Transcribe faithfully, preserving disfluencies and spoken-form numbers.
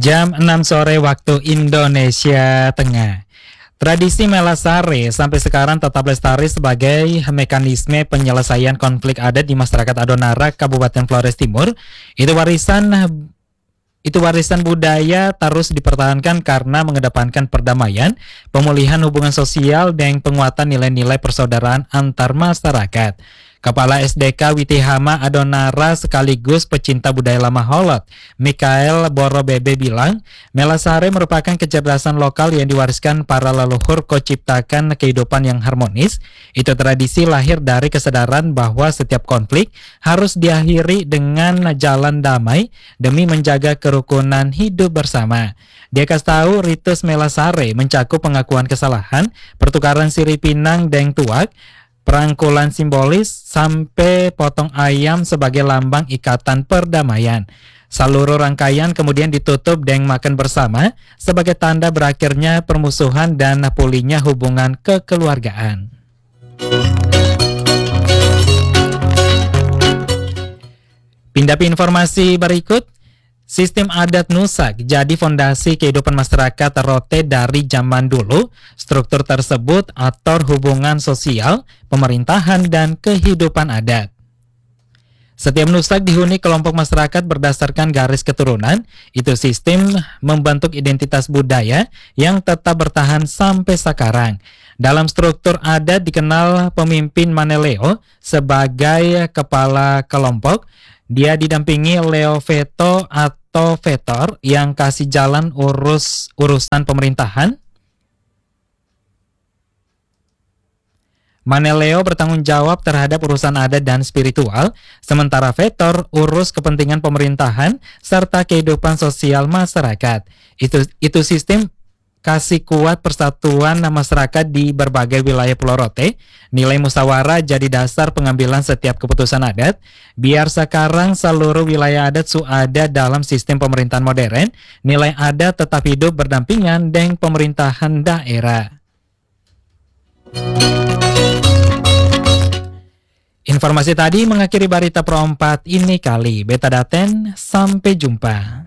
Jam enam sore waktu Indonesia Tengah. Tradisi Melasare sampai sekarang tetap lestari sebagai mekanisme penyelesaian konflik adat di masyarakat Adonara, Kabupaten Flores Timur. Itu warisan itu warisan budaya terus dipertahankan karena mengedepankan perdamaian, pemulihan hubungan sosial, dan penguatan nilai-nilai persaudaraan antar masyarakat. Kepala S D K Witihama Adonara sekaligus pecinta budaya lama Holot, Mikael Borobebe bilang, Melasare merupakan kecerdasan lokal yang diwariskan para leluhur kau ciptakan kehidupan yang harmonis. Itu tradisi lahir dari kesadaran bahwa setiap konflik harus diakhiri dengan jalan damai demi menjaga kerukunan hidup bersama. Dia kasih tahu ritus Melasare mencakup pengakuan kesalahan, pertukaran sirih pinang dan tuak, perangkulan simbolis, sampai potong ayam sebagai lambang ikatan perdamaian. Seluruh rangkaian kemudian ditutup dengan makan bersama sebagai tanda berakhirnya permusuhan dan pulihnya hubungan kekeluargaan. Pindah ke informasi berikut. Sistem adat Nusak jadi fondasi kehidupan masyarakat Rote dari zaman dulu. Struktur tersebut atur hubungan sosial, pemerintahan, dan kehidupan adat. Setiap Nusak dihuni kelompok masyarakat berdasarkan garis keturunan. Itu sistem membentuk identitas budaya yang tetap bertahan sampai sekarang. Dalam struktur adat dikenal pemimpin Maneleo sebagai kepala kelompok. Dia didampingi Leo Veto atau Vetor yang kasih jalan urus urusan pemerintahan. Maneleo bertanggung jawab terhadap urusan adat dan spiritual, sementara Vetor urus kepentingan pemerintahan serta kehidupan sosial masyarakat. Itu itu sistem kasih kuat persatuan masyarakat di berbagai wilayah Pulau Rote. Nilai musyawarah jadi dasar pengambilan setiap keputusan adat. Biar sekarang seluruh wilayah adat su ada dalam sistem pemerintahan modern, nilai adat tetap hidup berdampingan dengan pemerintahan daerah. Informasi tadi mengakhiri Barita Pro empat ini kali. Beta Daten, sampai jumpa.